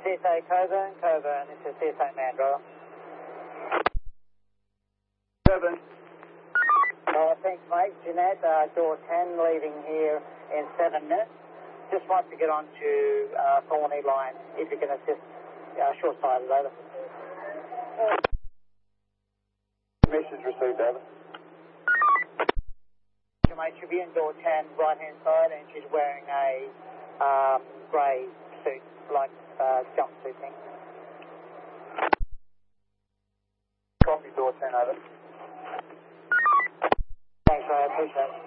CSA Coburn, this is CSA Mandurah. Coburn. Thanks, mate. Jeanette, door 10, leaving here in 7 minutes. Just wants to get on to Thorney line, if you can assist short-sided, over. Message received, over. Mate, she'll be in door 10, right-hand side, and she's wearing a grey suit, like jumpsuit thing. Copy, door 10, over. Thanks, I appreciate it.